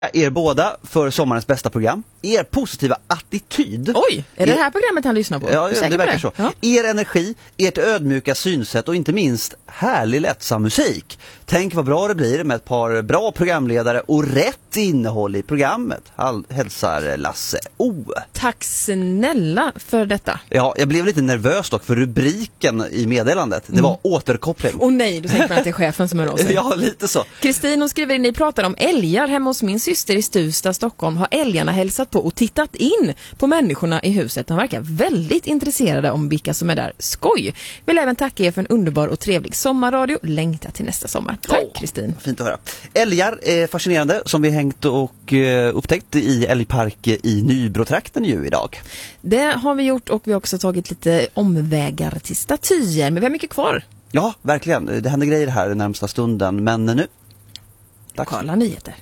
Er båda för sommarens bästa program. Er positiva attityd. Oj, är det här programmet han lyssnar på? Ja, det verkar så. Ja. Er energi, ert ödmjuka synsätt och inte minst härlig lättsam musik. Tänk vad bra det blir med ett par bra programledare och rätt innehåll i programmet. Hälsar Lasse O. Tack snälla för detta. Ja, jag blev lite nervös dock för rubriken i meddelandet. Det var återkoppling. Och nej, du tänker på att det är chefen som hör av sig. Ja, lite så. Kristin skriver in, ni pratar om älgar hemma hos min syster i Stuvsta, Stockholm. Har älgarna hälsat på och tittat in på människorna i huset. De verkar väldigt intresserade om vilka som är där. Skoj! Vill även tacka er för en underbar och trevlig sommarradio. Längta till nästa sommar. Tack Kristin. Fint att höra. Älgar är fascinerande som vi hängt och upptäckt i älgpark i Nybrotrakten ju idag. Det har vi gjort och vi har också tagit lite omvägar till statyer. Men vi har mycket kvar. Ja, verkligen. Det händer grejer här den närmsta stunden. Men nu... Lokala nyheter.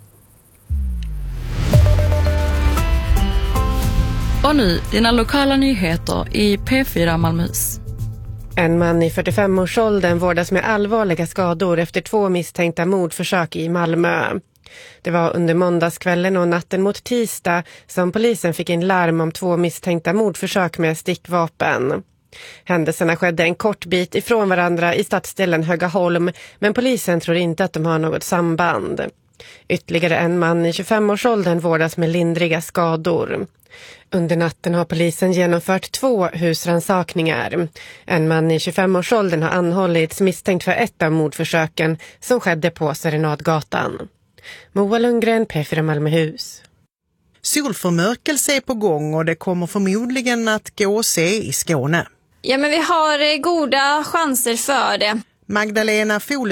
Och nu, dina lokala nyheter i P4 Malmöhus. En man i 45-årsåldern vårdas med allvarliga skador efter 2 misstänkta mordförsök i Malmö. Det var under måndagskvällen och natten mot tisdag som polisen fick in larm om 2 misstänkta mordförsök med stickvapen. Händelserna skedde en kort bit ifrån varandra i stadsdelen Högaholm, men polisen tror inte att de har något samband. Ytterligare en man i 25-årsåldern vårdas med lindriga skador. Under natten har polisen genomfört 2 husrannsakningar. En man i 25-årsåldern har anhållits misstänkt för ett av mordförsöken som skedde på Serenadgatan. Moa Lundgren, P4 Malmöhus. Solförmörkelse är på gång och det kommer förmodligen att gå att se i Skåne. Ja, men vi har goda chanser för det. Magdalena Fol